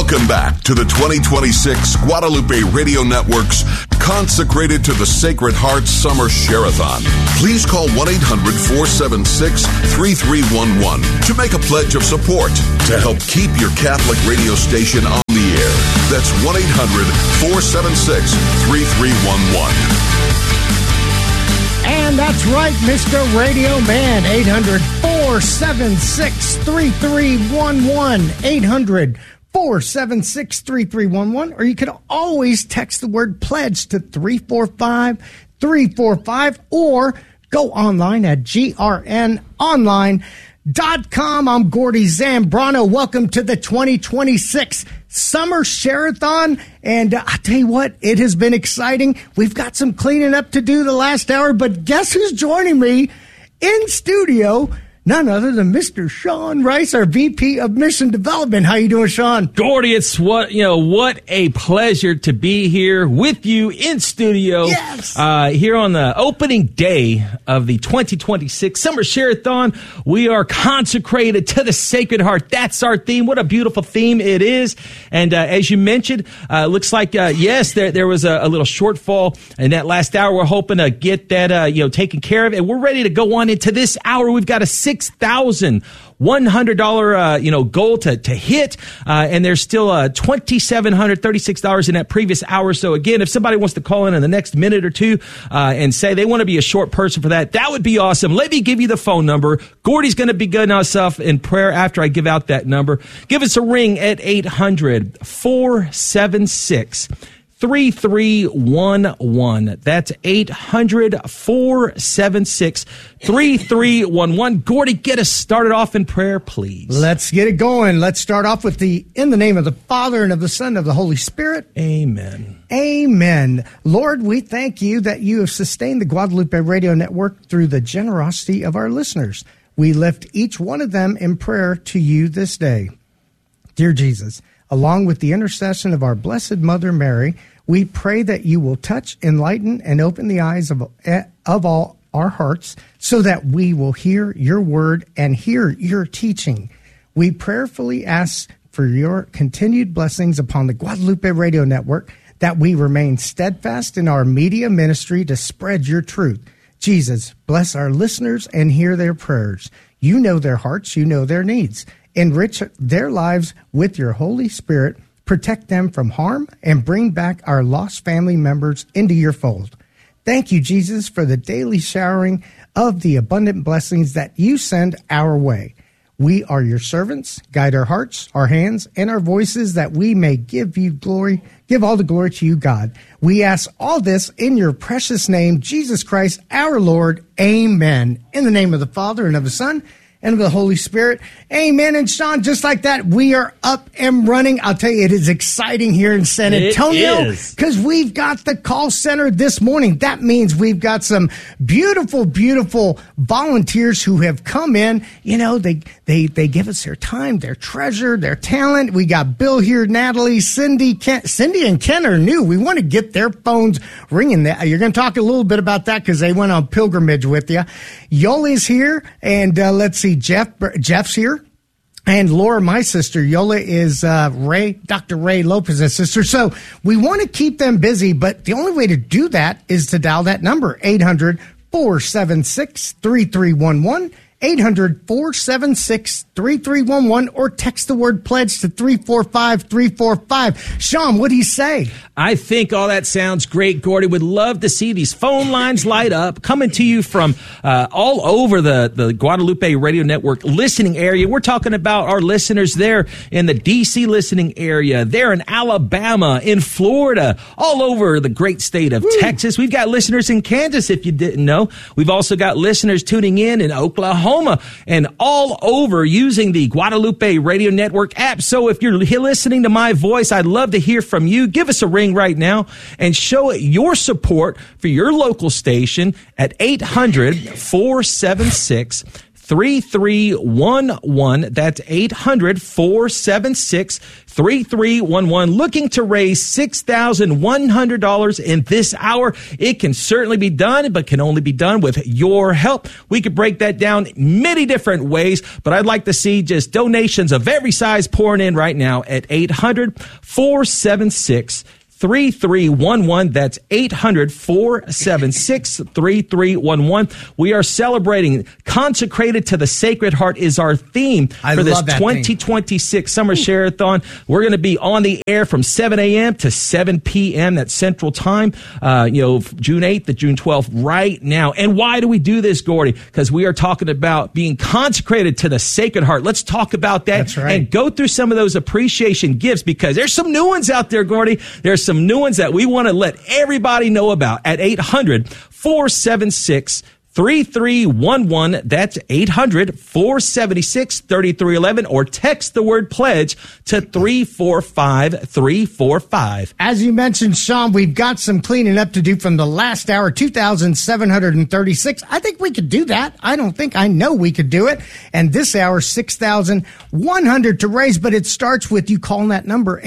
Welcome back to the 2026 Guadalupe Radio Network's Consecrated to the Sacred Heart Summer Share-a-thon. Please call 1-800-476-3311 to make a pledge of support to help keep your Catholic radio station on the air. That's 1-800-476-3311. And that's right, Mr. Radio Man. 800-476-3311. 800-476-3311. Or you can always text the word pledge to 345-345 or go online at grnonline.com. I'm Gordy Zambrano. Welcome to the 2026 Summer Share-a-thon. And I tell you what, it has been exciting. We've got some cleaning up to do the last hour, but guess who's joining me in studio? None other than Mr. Sean Rice, our VP of Mission Development. How you doing, Sean? Gordy, it's what a pleasure to be here with you in studio. Yes. Here on the opening day of the 2026 Summer Share-a-thon. We are consecrated to the Sacred Heart. That's our theme. What a beautiful theme it is. And as you mentioned, looks like, yes, there was a little shortfall in that last hour. We're hoping to get that taken care of. And we're ready to go on into this hour. We've got a $6,100 goal to hit, and there's still $2,736 in that previous hour. So again, if somebody wants to call in the next minute or two and say they want to be a short person for that would be awesome. Let me give you the phone number. Gordy's going to be good on stuff in prayer after I give out that number. Give us a ring at 800-476-3311. That's 800-476-3311. Gordy, get us started off in prayer, please. Let's get it going. Let's start off with in the name of the Father and of the Son and of the Holy Spirit. Amen. Amen. Lord, we thank you that you have sustained the Guadalupe Radio Network through the generosity of our listeners. We lift each one of them in prayer to you this day. Dear Jesus, along with the intercession of our Blessed Mother Mary, we pray that you will touch, enlighten, and open the eyes of all our hearts so that we will hear your word and hear your teaching. We prayerfully ask for your continued blessings upon the Guadalupe Radio Network, that we remain steadfast in our media ministry to spread your truth. Jesus, bless our listeners and hear their prayers. You know their hearts, you know their needs. Enrich their lives with your Holy Spirit, protect them from harm, and bring back our lost family members into your fold. Thank you, Jesus, for the daily showering of the abundant blessings that you send our way. We are your servants. Guide our hearts, our hands, and our voices that we may give you glory, give all the glory to you, God. We ask all this in your precious name, Jesus Christ, our Lord. Amen. In the name of the Father and of the Son and of the Holy Spirit. Amen. And Sean, just like that, we are up and running. I'll tell you, it is exciting here in San Antonio because we've got the call center this morning. That means we've got some beautiful, beautiful volunteers who have come in. You know, they give us their time, their treasure, their talent. We got Bill here, Natalie, Cindy and Ken are new. We want to get their phones ringing. You're going to talk a little bit about that because they went on pilgrimage with you. Yoli's here, and let's see, Jeff's here. And Laura, my sister, Yola is Dr. Ray Lopez's sister. So we want to keep them busy, but the only way to do that is to dial that number, 800-476-3311, 800-476-3311, or text the word pledge to 345-345. Sean, what do you say? I think all that sounds great, Gordy. Would love to see these phone lines light up, coming to you from all over the Guadalupe Radio Network listening area. We're talking about our listeners there in the D.C. listening area, there in Alabama, in Florida, all over the great state of Texas. We've got listeners in Kansas, if you didn't know. We've also got listeners tuning in Oklahoma, and all over using the Guadalupe Radio Network app. So if you're listening to my voice, I'd love to hear from you. Give us a ring right now and show your support for your local station at 800-476 800-476-3311. That's 800-476-3311. Looking to raise $6,100 in this hour. It can certainly be done, but can only be done with your help. We could break that down many different ways, but I'd like to see just donations of every size pouring in right now at 800-476-3311. That's 800-476-3311. We are celebrating Consecrated to the Sacred Heart is our theme for this 2026 Summer Share-a-thon. We're going to be on the air from 7 a.m. to 7 p.m. That's Central Time, June 8th to June 12th right now. And why do we do this, Gordy? Because we are talking about being consecrated to the Sacred Heart. Let's talk about that. That's right. And go through some of those appreciation gifts, because there's some new ones out there, Gordy. There's some new ones that we want to let everybody know about at 800-476-3311. That's 800-476-3311, or text the word pledge to 345-345. As you mentioned, Sean, we've got some cleaning up to do from the last hour, 2,736. I think we could do that. I know we could do it. And this hour, 6,100 to raise, but it starts with you calling that number,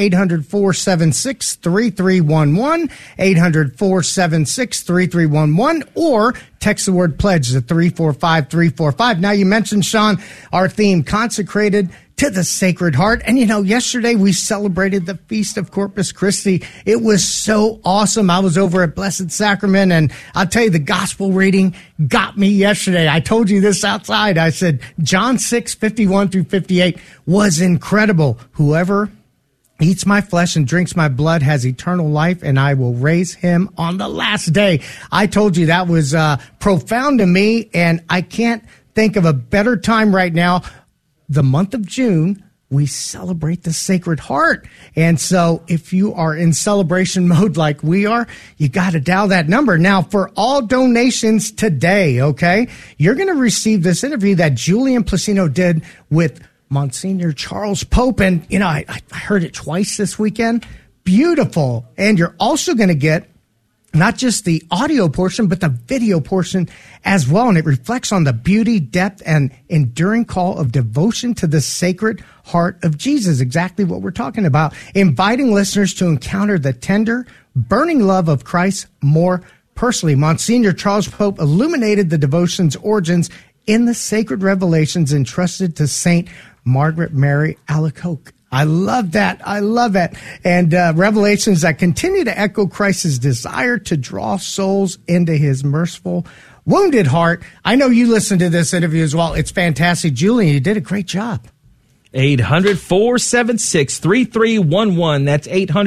800-476-3311, 800-476-3311, or text the word pledge to 345-345. Now, you mentioned, Sean, our theme, Consecrated to the Sacred Heart. And, yesterday we celebrated the Feast of Corpus Christi. It was so awesome. I was over at Blessed Sacrament, and I'll tell you, the gospel reading got me yesterday. I told you this outside. I said, John 6:51-58 was incredible. Whoever eats my flesh and drinks my blood has eternal life, and I will raise him on the last day. I told you that was profound to me, and I can't think of a better time right now. The month of June, we celebrate the Sacred Heart. And so if you are in celebration mode like we are, you got to dial that number. Now, for all donations today, okay, you're going to receive this interview that Julian Placino did with Monsignor Charles Pope. And, I heard it twice this weekend. Beautiful. And you're also going to get not just the audio portion, but the video portion as well. And it reflects on the beauty, depth, and enduring call of devotion to the Sacred Heart of Jesus. Exactly what we're talking about. Inviting listeners to encounter the tender, burning love of Christ more personally. Monsignor Charles Pope illuminated the devotion's origins in the sacred revelations entrusted to Saint Margaret Mary Alacoque. I love that. I love it. And revelations that continue to echo Christ's desire to draw souls into his merciful, wounded heart. I know you listened to this interview as well. It's fantastic. Julian, you did a great job. 800-476-3311. That's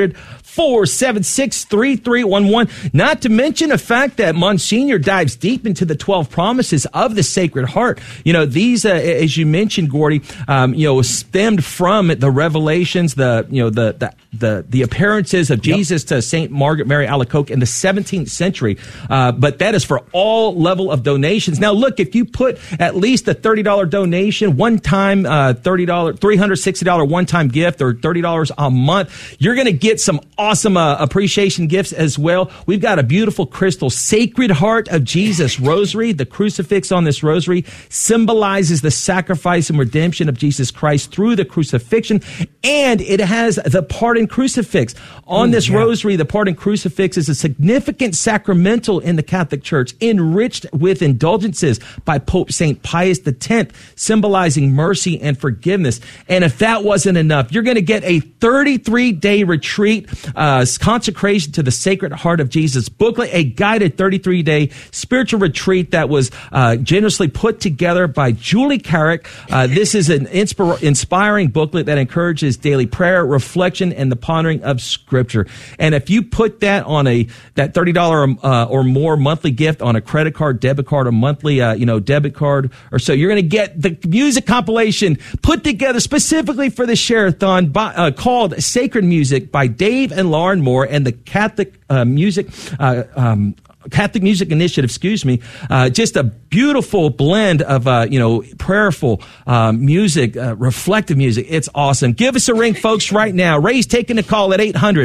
800-476-3311. Not to mention the fact that Monsignor dives deep into the 12 promises of the Sacred Heart. These, as you mentioned, Gordy, stemmed from the revelations, the appearances of Jesus to Saint Margaret Mary Alacoque in the 17th century. But that is for all level of donations. Now, look, if you put at least a $30 donation, one time, $360 one-time gift, or $30 a month, you're going to get some awesome appreciation gifts as well. We've got a beautiful crystal Sacred Heart of Jesus rosary. The crucifix on this rosary symbolizes the sacrifice and redemption of Jesus Christ through the crucifixion, and it has the pardon crucifix. On this rosary, the pardon crucifix is a significant sacramental in the Catholic Church, enriched with indulgences by Pope St. Pius X, symbolizing mercy and forgiveness. And if that wasn't enough, you're going to get a 33-day retreat, consecration to the Sacred Heart of Jesus booklet, a guided 33-day spiritual retreat that was generously put together by Julie Carrick. This is an inspiring booklet that encourages daily prayer, reflection, and the pondering of Scripture. And if you put that on that $30 or more monthly gift on a credit card, debit card, or monthly debit card or so, you're going to get the music compilation put together specifically for the Share-a-thon called Sacred Music by Dave and Lauren Moore, and the Catholic music Catholic Music Initiative, just a beautiful blend of, prayerful music, reflective music. It's awesome. Give us a ring, folks, right now. Ray's taking a call at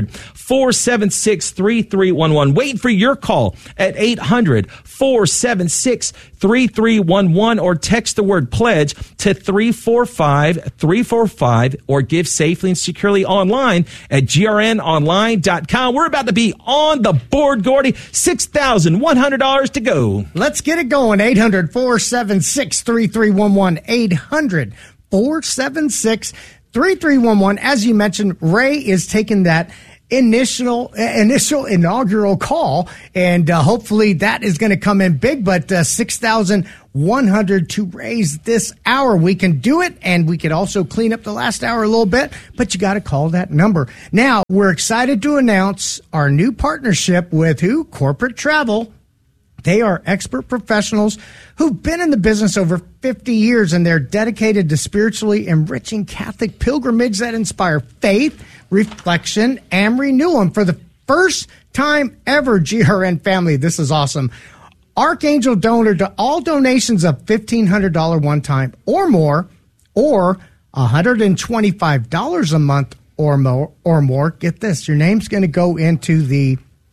800-476-3311. Waiting for your call at 800-476-3311 or text the word pledge to 345-345 or give safely and securely online at grnonline.com. We're about to be on the board, Gordy. $6,100 to go. Let's get it going. 800-476-3311. 800-476-3311. As you mentioned, Ray is taking that initial inaugural call, and hopefully that is going to come in big, but $6,100 to raise this hour. We can do it, and we could also clean up the last hour a little bit, but you got to call that number. Now, we're excited to announce our new partnership with who? Corporate Travel. They are expert professionals who've been in the business over 50 years, and they're dedicated to spiritually enriching Catholic pilgrimage that inspire faith, reflection, and renewal. And for the first time ever, GRN family, this is awesome. Archangel donor to all donations of $1,500 one time or more, or $125 a month or more. Get this, your name's going to go into the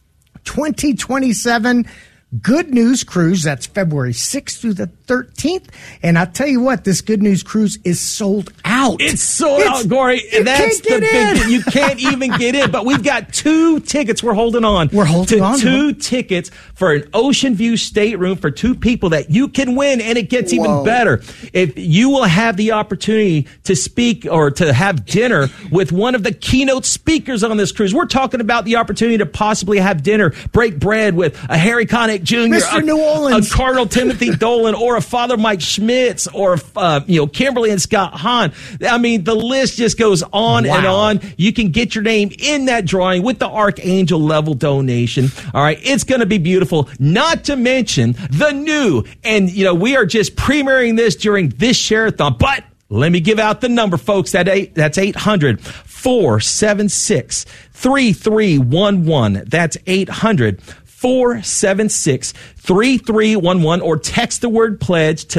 2027 Good News Cruise. That's February 6th through the 13th. And I'll tell you what, this Good News Cruise is sold out. It's sold out, Gory. That's the big thing. You can't even get in. But we've got 2 tickets we're holding on. We're holding on. 2 tickets for an Ocean View stateroom for 2 people that you can win. And it gets even better. If you will have the opportunity to speak or to have dinner with one of the keynote speakers on this cruise. We're talking about the opportunity to possibly have dinner, break bread with a Harry Connick Jr., Mr. New Orleans, a Cardinal Timothy Dolan, or a Father Mike Schmitz, or Kimberly and Scott Hahn. I mean, the list just goes on and on. You can get your name in that drawing with the Archangel level donation. All right, it's going to be beautiful. Not to mention the new, and we are just premiering this during this Share-a-thon, but let me give out the number, folks. That's 800-476-3311. That's 800-476-3311, or text the word pledge to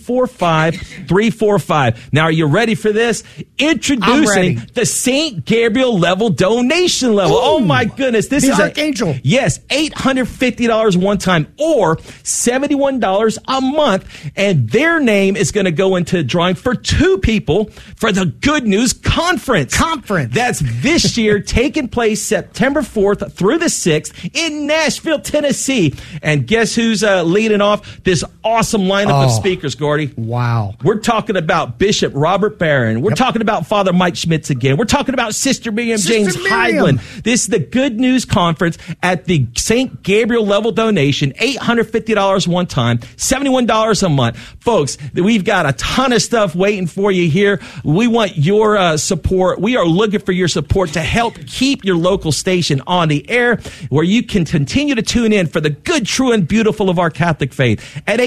345-345. Now, are you ready for this? Introducing the St. Gabriel level donation level. Ooh, oh my goodness. This is Archangel. Yes, $850 one time or $71 a month. And their name is going to go into a drawing for 2 people for the Good News Conference. That's this year, taking place September 4th through the 6th in Nashville, Tennessee. And guess who's leading off this awesome lineup of speakers, Gordy? Wow. We're talking about Bishop Robert Barron. We're talking about Father Mike Schmitz again. We're talking about Sister Miriam James Heidland. This is the Good News Conference at the St. Gabriel level donation, $850 one time, $71 a month. Folks, we've got a ton of stuff waiting for you here. We want your support. We are looking for your support to help keep your local station on the air, where you can continue to tune in for the good, true, and beautiful of our Catholic faith at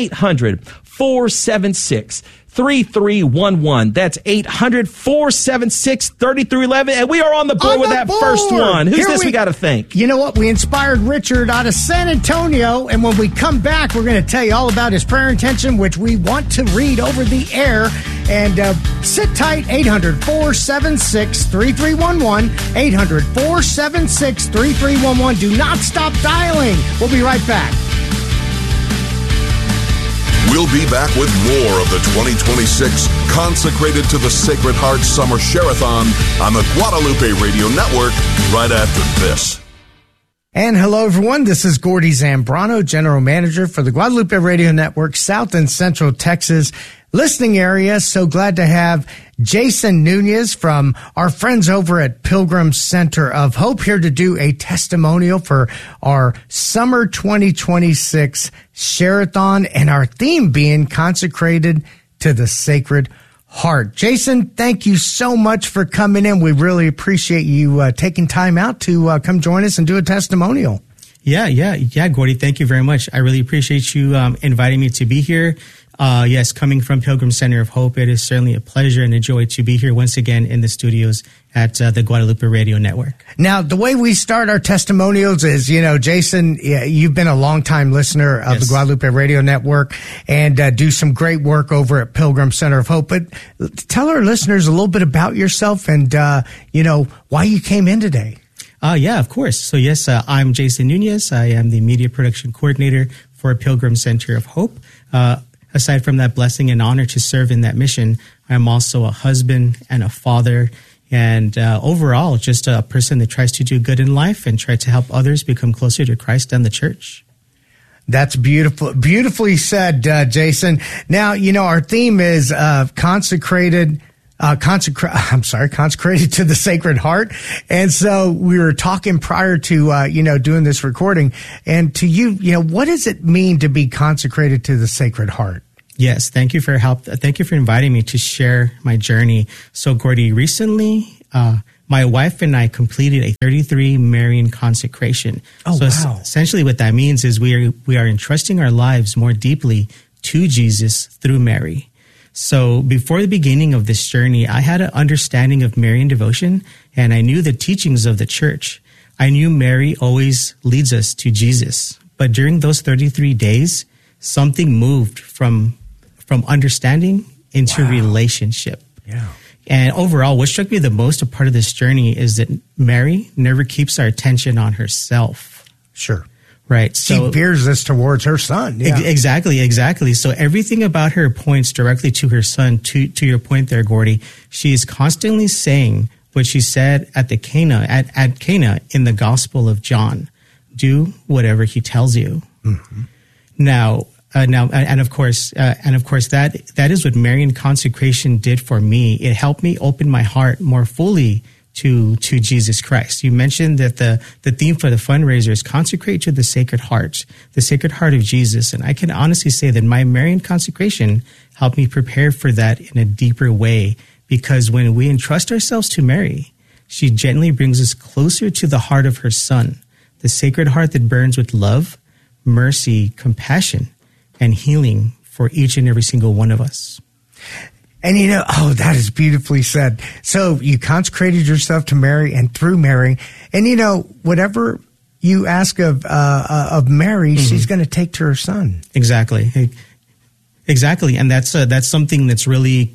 800-476-3311. That's 800-476-3311. And we are on the board with that first one. Who's this we got to thank? You know what? We inspired Richard out of San Antonio. And when we come back, we're going to tell you all about his prayer intention, which we want to read over the air. And sit tight, 800-476-3311. 800-476-3311. Do not stop dialing. We'll be right back. We'll be back with more of the 2026 Consecrated to the Sacred Heart Summer Share-a-thon on the Guadalupe Radio Network right after this. And hello, everyone. This is Gordy Zambrano, General Manager for the Guadalupe Radio Network, South and Central Texas listening area. So glad to have Jason Nunez from our friends over at Pilgrim Center of Hope here to do a testimonial for our summer 2026 Share-a-thon, and our theme being consecrated to the Sacred Heart. Jason, thank you so much for coming in. We really appreciate you taking time out to come join us and do a testimonial. Yeah, Gordy, thank you very much. I really appreciate you inviting me to be here. Yes, coming from Pilgrim Center of Hope, it is certainly a pleasure and a joy to be here once again in the studios at the Guadalupe Radio Network. Now, the way we start our testimonials is, Jason, you've been a longtime listener of the Guadalupe Radio Network and do some great work over at Pilgrim Center of Hope. But tell our listeners a little bit about yourself and, why you came in today. Yeah, of course. So, yes, I'm Jason Nunez. I am the media production coordinator for Pilgrim Center of Hope. Aside from that blessing and honor to serve in that mission, I'm also a husband and a father and overall just a person that tries to do good in life and try to help others become closer to Christ and the church. That's beautiful. Beautifully said, Jason. Now, our theme is consecrated to the Sacred Heart. And so we were talking prior to, doing this recording. And to you, what does it mean to be consecrated to the Sacred Heart? Yes. Thank you for help. Thank you for inviting me to share my journey. So, Gordy, recently, my wife and I completed a 33 Marian consecration. Oh, so wow. Essentially what that means is we are entrusting our lives more deeply to Jesus through Mary. So before the beginning of this journey, I had an understanding of Marian devotion, and I knew the teachings of the church. I knew Mary always leads us to Jesus. But during those 33 days, something moved from understanding into relationship. Yeah. And overall, what struck me the most a part of this journey is that Mary never keeps our attention on herself. Sure. Right. She veers us towards her son. Yeah. Exactly. So everything about her points directly to her son. To your point there, Gordy, she is constantly saying what she said at Cana in the Gospel of John: "Do whatever he tells you." Mm-hmm. Now, of course, that is what Marian consecration did for me. It helped me open my heart more fully to Jesus Christ. You mentioned that the theme for the fundraiser is consecrate to the Sacred Heart of Jesus. And I can honestly say that my Marian consecration helped me prepare for that in a deeper way, because when we entrust ourselves to Mary, she gently brings us closer to the heart of her son, the Sacred Heart that burns with love, mercy, compassion, and healing for each and every single one of us. And that is beautifully said. So you consecrated yourself to Mary and through Mary, and whatever you ask of Mary, mm-hmm. she's going to take to her son. Exactly, and that's something that's really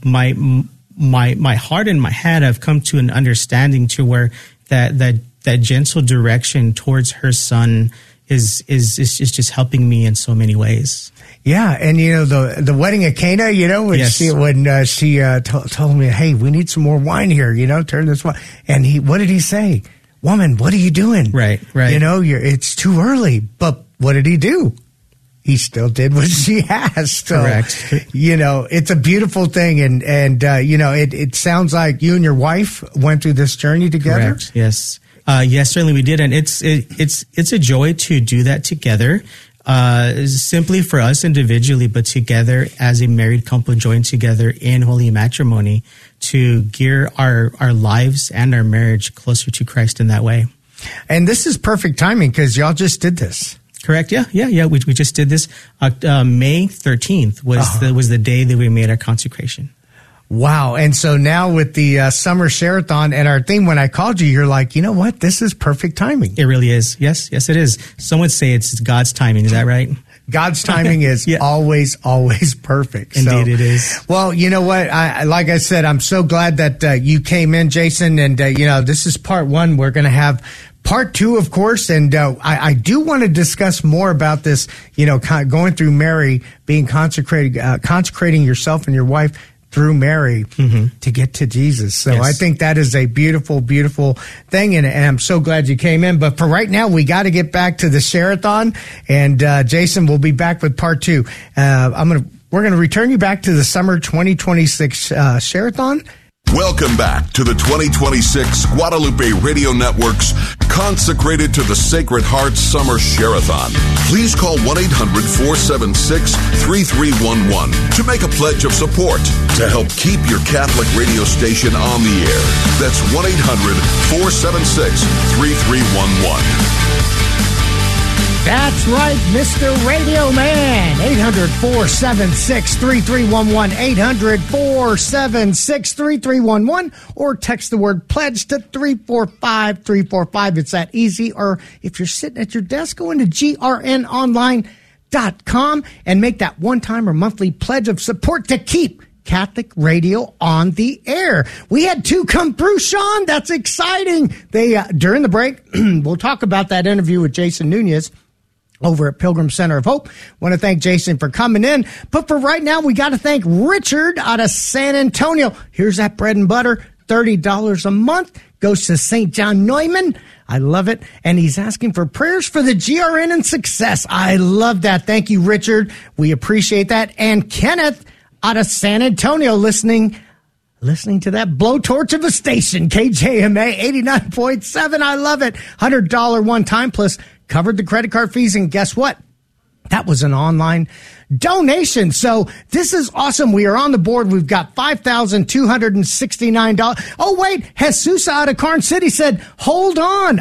my heart and my head have come to an understanding to where that gentle direction towards her son is just helping me in so many ways. Yeah, and the wedding at Cana, when yes. she told me, "Hey, we need some more wine here, turn this wine." And what did he say? "Woman, what are you doing?" Right. It's too early. But what did he do? He still did what she asked. So, correct. It's a beautiful thing, and it sounds like you and your wife went through this journey together. Correct. Yes. Yes, certainly we did, and it's a joy to do that together. Simply for us individually, but together as a married couple joined together in holy matrimony to gear our lives and our marriage closer to Christ in that way. And this is perfect timing because y'all just did this. Correct. Yeah. We just did this. May 13th was the day that we made our consecration. Wow. And so now with the summer share-a-thon and our theme, when I called you, you're like, you know what? This is perfect timing. It really is. Yes, it is. Some would say it's God's timing. Is that right? God's timing is always perfect. Indeed, it is. Well, you know what? Like I said, I'm so glad that you came in, Jason. And, this is part one. We're going to have part two, of course. And I do want to discuss more about this, going through Mary, being consecrating yourself and your wife through Mary to get to Jesus. So yes. I think that is a beautiful, beautiful thing. And I'm so glad you came in. But for right now, we got to get back to the share-a-thon. And Jason will be back with part two. We're going to return you back to the summer 2026 share-a-thon. Welcome back to the 2026 Guadalupe Radio Network's Consecrated to the Sacred Heart Summer Share-a-thon. Please call 1-800-476-3311 to make a pledge of support to help keep your Catholic radio station on the air. That's 1-800-476-3311. That's right, Mr. Radio Man. 800-476-3311. 800-476-3311. Or text the word pledge to 345-345. It's that easy. Or if you're sitting at your desk, go into grnonline.com and make that one-time or monthly pledge of support to keep Catholic radio on the air. We had 2 come through, Sean. That's exciting. They during the break, we'll talk about that interview with Jason Nunez over at Pilgrim Center of Hope. Want to thank Jason for coming in. But for right now, we got to thank Richard out of San Antonio. Here's that bread and butter, $30 a month. Goes to St. John Neumann. I love it. And he's asking for prayers for the GRN and success. I love that. Thank you, Richard. We appreciate that. And Kenneth out of San Antonio listening to that blowtorch of a station, KJMA 89.7. I love it. $100 one time plus covered the credit card fees. And guess what? That was an online donation. So this is awesome. We are on the board. We've got $5,269. Oh, wait. Jesus out of Carn City said, hold on.